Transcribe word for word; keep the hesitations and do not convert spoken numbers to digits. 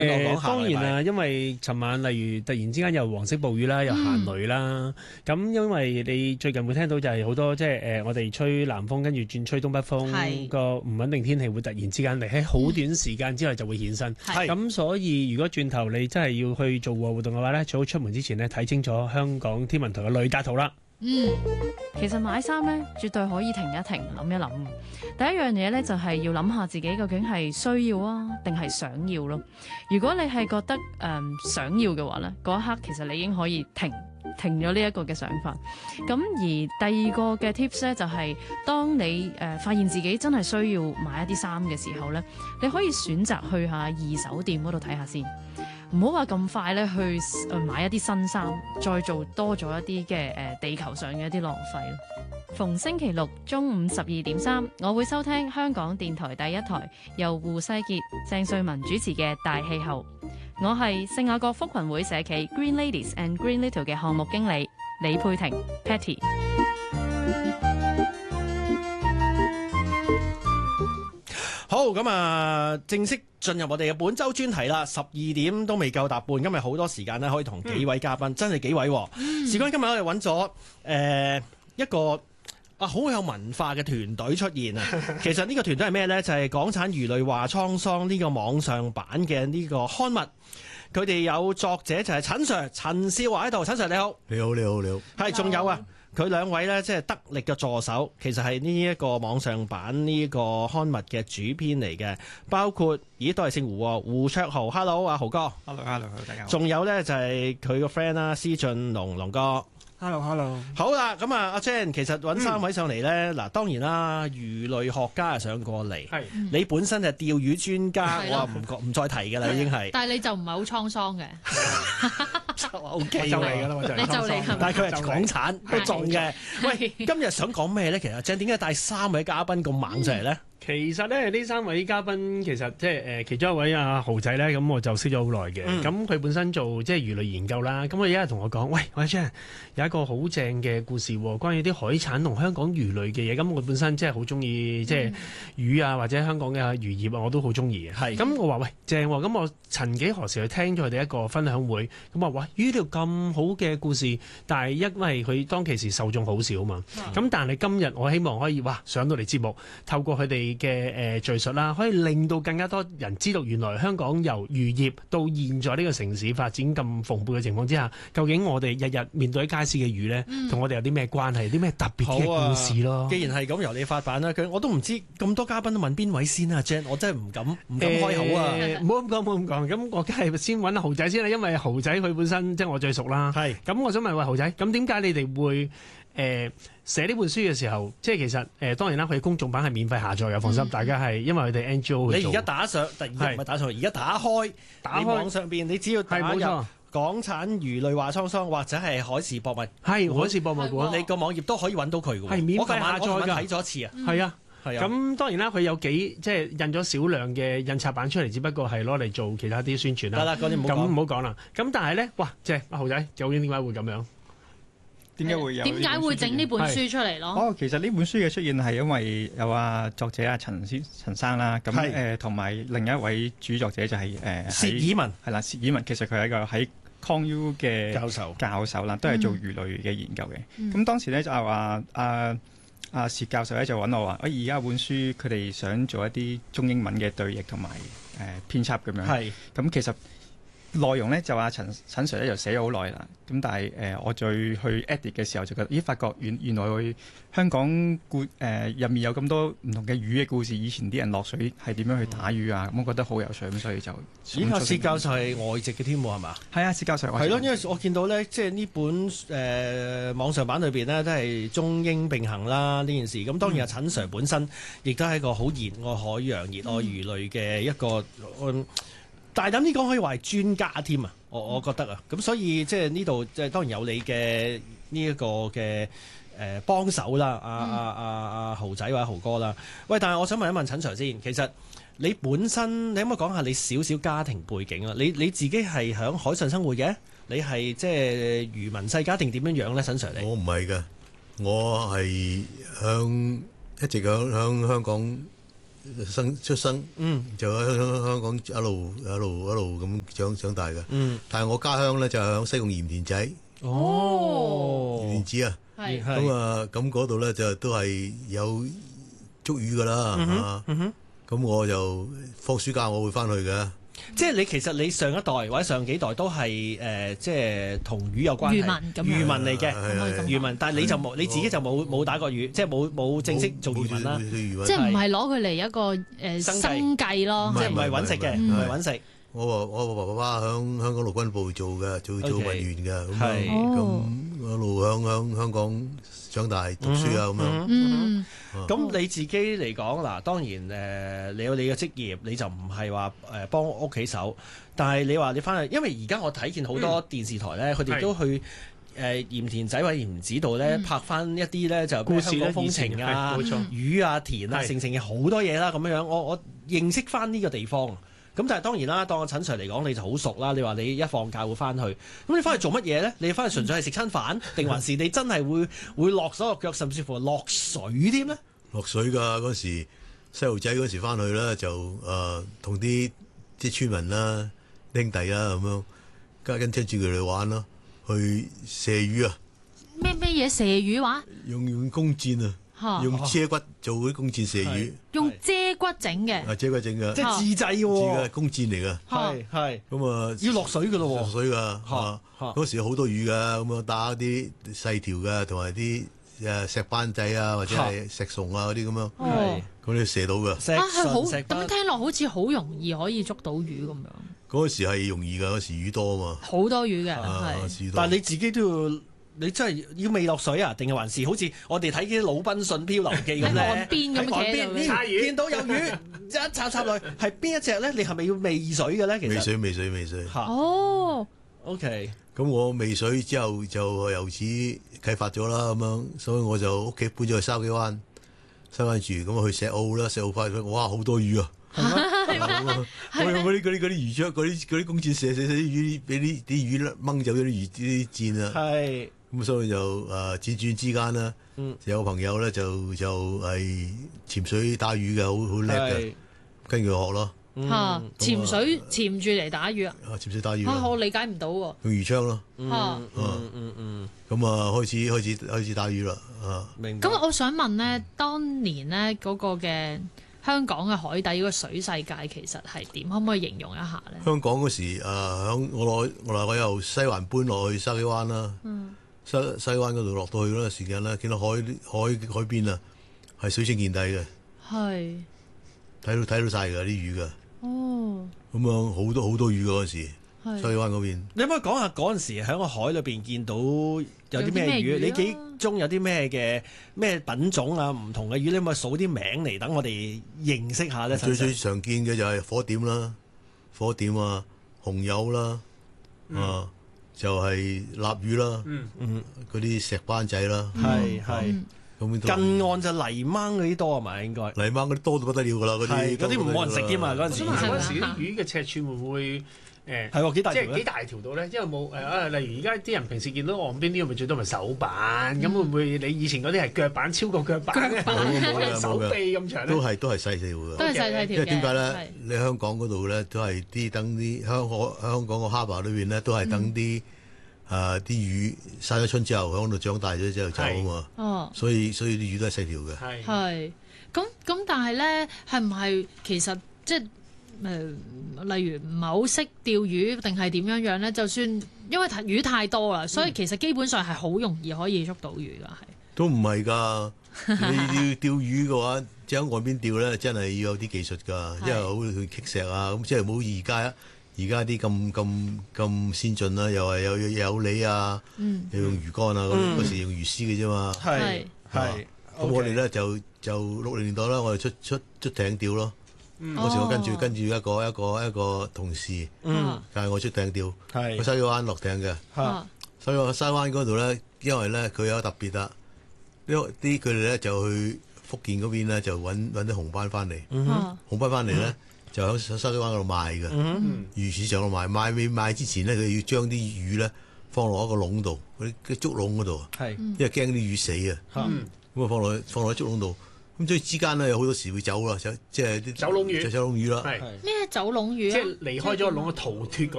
誒當然啦，因為尋晚例如突然之間有黃色暴雨啦，有行雷啦，咁、嗯、因為你最近會聽到就係好多即係誒我哋吹南風，跟住轉吹東北風，個唔穩定天氣會突然之間嚟喺好短時間之內就會衍生。咁、嗯、所以如果轉頭你真係要去做戶外活動嘅話呢，最好出門之前呢睇清楚香港天文台嘅雷達圖啦。 嗯，其實買衫咧，絕對可以停一停，諗一諗。第一樣嘢咧，就係要諗下自己究竟係需要啊，定係想要咯。如果你係覺得誒、呃、想要嘅話咧，嗰一刻其實你已經可以停停咗呢一個嘅想法。咁而第二個嘅 tips 咧，就係當你誒發現自己真係需要買一啲衫嘅時候咧，你可以選擇去下二手店嗰度睇下先。唔好話咁快咧去誒買一啲新衫，再做多咗一啲嘅誒地球上嘅一啲浪費。逢星期六中午十二點三，我會收聽香港電台第一台由胡世傑、鄭瑞文主持嘅《大氣候》。我係聖雅各福群會社企 Green Ladies and Green Little 嘅項目經理李佩婷 Patty。 好，咁啊，正式進入我哋嘅本周專題啦。十二點都未夠搭半，今日好多時間咧，可以同幾位嘉賓，嗯、真係幾位、哦。嗯、事關今日我哋揾咗誒一個啊好有文化嘅團隊出現啊。其實呢個團隊係咩呢？就係、是、港產魚類話滄桑呢個網上版嘅呢個刊物。佢哋有作者就係陳 Sir 陳少華喺度，陳 Sir 你好， 你好，你好，你好。 係，仲有啊。佢兩位呢，即係得力嘅助手，其實係呢一個網上版呢個刊物嘅主編嚟嘅，包括咦都係姓胡喎，胡卓豪 ，Hello 啊豪哥 ，Hello，Hello， 大家好。 仲有呢，就係佢個 friend 啦，施俊龍龍哥。 Hello，Hello。 好啦，咁啊，阿 Jan，其實揾三位上嚟呢，嗱、嗯，當然啦，魚類學家啊上過嚟，係你本身係釣魚專家，我話唔覺唔再提㗎啦，已經係。 但係你就唔係好滄桑嘅。 O K 就嚟㗎啦，我就你就嚟， 但係佢係港產都中嘅。喂，今日想講咩咧？其實阿 Jan 點解帶三位嘉賓咁猛上嚟咧？ 其實咧，呢三位嘉賓其實即係誒其中一位阿豪仔咧，咁我就識咗好耐嘅。咁佢、嗯、本身做即係魚類研究啦。咁佢一日同我講：喂，阿 Jan 有一個好正嘅故事，關於啲海產同香港魚類嘅嘢。咁我本身即係好中意即係魚啊，或者香港嘅漁業啊，我都好中意嘅。係咁，我話喂正喎。咁我曾幾何時去聽咗佢哋一個分享會，咁話哇，呢條咁好嘅故事，但係因為佢當其時受眾好少啊嘛。咁、嗯、但係今日我希望可以哇上到嚟節目，透過佢哋嘅誒敘述啦，可以令到更加多人知道，原來香港由漁業到現在呢個城市發展咁蓬勃嘅情況之下，究竟我哋日日面對街市嘅魚呢，同、嗯、我哋有啲咩關係，啲咩特別嘅故事咯、啊？ 既然係咁，由你發版啦，佢我都唔知咁多嘉賓都問邊位先啊 Jan 我真係唔敢唔敢開口啊！ 唔好咁講，唔好咁講。咁我梗係先揾豪仔先啦，因為豪仔佢本身即係我最熟啦。係咁，我想問喂豪仔，咁點解你哋會誒、呃、寫呢本書嘅時候，即係其實誒、呃、當然啦，佢公眾版係免費下載嘅，放心，嗯、大家係因為佢哋 N G O 去做。你而家打上，突然間唔係打上，而家打開，打開網上邊，你只要打入港產魚類話滄桑或者係海事博物，係海事博物館，你個網頁都可以揾到佢嘅。係免費下載㗎。我睇咗一次啊。係啊。係啊，咁當然啦，佢有幾即係印咗少量嘅印刷版出嚟，只不過係攞嚟做其他啲宣傳啦。得啦，嗰啲唔好講。咁唔好講啦。咁但係咧，哇，即係阿豪仔，究竟點解會咁樣？ 點解會有？ 點解會整呢本書出嚟咯？ 哦，其實呢本書嘅出現係因為有啊作者阿陳先陳生啦，咁誒同埋另一位主作者就係誒薛以文，係啦，薛以文其實佢係一個喺 Con U 嘅教授教授啦，都係做魚類嘅研究嘅。咁、嗯、當時咧就話啊。阿薛教授咧就揾我話：，誒而家本書佢哋想做一啲中英文嘅對譯同埋誒編輯咁樣。係。咁其實內容咧就話陳陳 Sir 咧就寫咗好耐啦。咁但係誒、呃、我再去 edit 嘅時候就覺得，咦發覺原原來佢香港故誒入面有咁多唔同嘅魚嘅故事，以前啲人落水係點樣去打魚啊？咁、嗯、我覺得好有趣，咁所以就。 咦？阿薛教授係外籍嘅添喎，係嘛？係啊，薛教授係外籍。係咯，因為我見到咧，即係呢本誒、呃、網上版裏邊呢，都係中英並行啦呢件事。咁當然阿陳 Sir 本身亦都係一個好熱愛海洋、熱愛魚類嘅一個。嗯大膽啲講，可以話係專家添啊！我我覺得啊，咁所以即係呢度即係當然有你嘅呢一個嘅誒幫手啦，阿阿阿阿豪仔或者豪哥啦。喂，但係我想問一問陳 Sir 先，其實你本身你可唔可以講下你少少家庭背景啊？你你自己係響海上生活嘅，你係即係漁民世家定點樣樣咧？陳 Sir 你？ 我唔係㗎，我係向一直響響香港生出生，嗯，就喺香港一路一路一路咁長長大嘅。嗯，但係我家鄉咧就喺西貢鹽田仔。 哦， 鹽田子啊，係咁啊，咁嗰度咧就都係有捉魚噶啦，嚇。嗯哼，咁我就放暑假我會翻去嘅。 即係你其實你上一代或者上幾代都係誒、呃，即係同魚有關係， 漁民咁， 漁民嚟嘅，漁民。但係你就冇，你自己就冇冇打過魚，即係冇冇正式做漁民啦。 即係唔係攞佢嚟一個誒、呃、生計咯， 即係唔係揾食嘅，唔係揾食。 我話我爸爸爸響香港陸軍部做嘅，做做文員嘅，咁咁一路響響香港長大讀書啊咁樣。 嗯， 咁你自己嚟講嗱，當然誒，你有你嘅職業，你就唔係話誒幫屋企手，但係你話你翻去，因為而家我睇見好多電視台咧，佢哋都去誒鹽田仔或者鹽子度咧拍翻一啲咧就故事風情啊、魚啊、田啊、成成嘅好多嘢啦咁樣樣，我我認識翻呢個地方。咁但係當然啦，當阿陳 Sir 嚟講，你就好熟啦。你話你一放假會翻去，咁你翻去做乜嘢咧？你翻去純粹係食餐飯，定還是你真係會會落手落腳，甚至乎落水添咧？ 落水㗎嗰時，細路仔嗰時翻去咧就誒同啲啲村民啦、兄弟啦咁樣，跟跟跟住佢哋玩咯，去射魚啊！ 咩咩嘢射魚話？ 用用弓箭啊！用遮骨做嗰啲弓箭射魚， 用遮骨整嘅， 啊遮骨整嘅， 即係自製喎， 自嘅弓箭嚟㗎， 係係咁啊要落水㗎咯喎， 落水㗎，嗰時好多魚㗎，咁樣打啲細條嘅，同埋啲誒石斑仔啊，或者係石蟲啊嗰啲咁樣，咁你射到㗎。 啊係好，咁聽落好似好容易可以捉到魚咁樣。 嗰時係容易㗎，嗰時魚多啊嘛， 好多魚嘅，係。 但係你自己都要。你真係要未落水啊？定係還是好似我哋睇啲《魯賓遜漂流記》咁咧？ 岸邊咁嘅， 插魚見到有魚一插插落去，係邊一隻咧？你係咪要未水嘅咧？其實未水未水未水。 哦 ，OK。 咁我未水之後就由此啟發咗啦，咁樣，所以我就屋企搬咗去筲箕灣，筲箕灣住，咁啊去石澳啦，石澳快哇好多魚啊！我用嗰啲嗰啲嗰啲魚槍，嗰啲嗰啲弓箭射射射啲魚，俾啲啲魚掹走咗啲魚啲箭啊！係。咁所以就誒輾轉之間啦，嗯、有個朋友咧就就係潛水打魚嘅，好好叻嘅，跟住佢學咯。 嚇、嗯！潛水潛住嚟打魚啊！ 啊！潛水打魚啊！我理解唔到喎。 用魚槍咯。 嚇！ 嗯嗯嗯。 咁啊，開始開始開始打魚啦。啊！ 明白。咁我想問咧，當年咧嗰個嘅香港嘅海底嗰個水世界其實係點？可唔可以形容一下咧？ 香港嗰時誒，響、呃、我落我來我由西環搬落去筲箕灣啦。嗯。西西灣嗰度落到去嗰個時間咧，見到海海海邊啊，係水清見底嘅，係睇到睇到晒㗎啲魚㗎。哦，咁樣好多好多魚嗰陣時，西灣嗰邊。 你可唔可以講下嗰陣時喺個海裏邊見到有啲咩魚？你記憶中有啲咩嘅咩品種啊？唔同嘅魚，你可唔可以數啲名嚟等我哋認識下咧？ 最最常見嘅就係火點啦，火點啊，紅友啦，啊。就係臘魚啦，嗯嗯，嗰啲石斑仔啦， 係係。咁近岸就泥鯭嗰啲多係咪應該？ 泥鯭嗰啲多到不得了㗎啦，嗰啲嗰啲唔冇人食添嘛嗰陣時。 嗰陣時啲魚嘅尺寸會唔會誒係喎幾大條？ 即係幾大條到咧？因為冇誒啊，例如而家啲人平時見到岸邊啲，咪最多咪手板咁，會唔會你以前嗰啲係腳板超過腳板？腳板手臂咁長咧？ 都係都係細條㗎。 都係細細條嘅。 因為點解咧？你香港嗰度咧都係啲等啲香港香港個哈巴裏邊咧都係等啲。啊！啲魚生咗春之後喺度長大咗之後走啊嘛，哦，所以所以啲魚都係細條嘅。 係係咁咁，但係咧係唔係其實即係誒、呃，例如唔係好識釣魚定係點樣樣咧？就算因為魚太多啦，所以其實基本上係好容易可以捉到魚㗎，係都唔係㗎。你要釣魚嘅話，即喺岸邊釣咧，真係要有啲技術㗎，因為好去棘石啊，咁即係冇而家。而家啲咁咁咁先進啦，又係有有鯉啊，嗯、又用魚竿啊，嗰、嗯、時用魚絲嘅啫嘛。係係。咁我哋咧就就六零年代啦，我哋出出出艇釣咯。嗰、嗯、時我跟住跟住一個一個一個同事，嗯，但係我出艇釣，係去西灣落艇嘅。嚇，所以我西灣嗰度咧，因為咧佢有特別啦，因為啲佢哋咧就去福建嗰邊咧就揾揾啲紅斑翻嚟，嗯、紅斑翻嚟咧。嗯就喺西灣嗰度賣嘅，嗯、魚市場度賣，賣未賣之前咧，佢要將啲魚咧放落一個籠度，嗰啲竹籠嗰度，是因為驚啲魚死啊。咁啊、嗯、放落放落喺竹籠度，咁咁所以之間咧有好多時會走啦，即係啲走龍魚， 就走龍魚啦。 係咩走龍魚？ 即係離開咗個籠嘅逃脫嗰